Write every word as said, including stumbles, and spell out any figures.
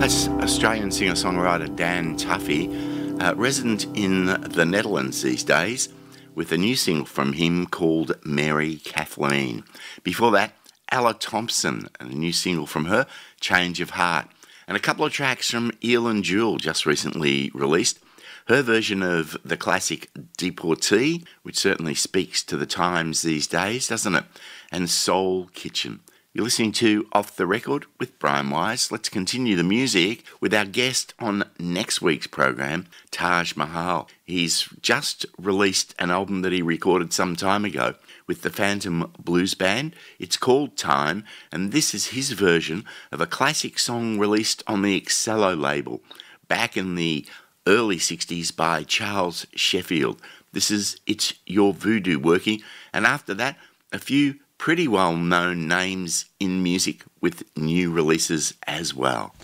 That's Australian singer-songwriter Dan Tuffy, uh, resident in the Netherlands these days, with a new single from him called Mary Kathleen. Before that, Ella Thompson, and a new single from her, Change of Heart. And a couple of tracks from Eilean Jewell, just recently released. Her version of the classic Deportee, which certainly speaks to the times these days, doesn't it? And Soul Kitchen. You're listening to Off the Record with Brian Wise. Let's continue the music with our guest on next week's program, Taj Mahal. He's just released an album that he recorded some time ago with the Phantom Blues Band. It's called Time, and this is his version of a classic song released on the Excello label back in the early sixties by Charles Sheffield. This is It's Your Voodoo Working, and after that, a few pretty well-known names in music with new releases as well.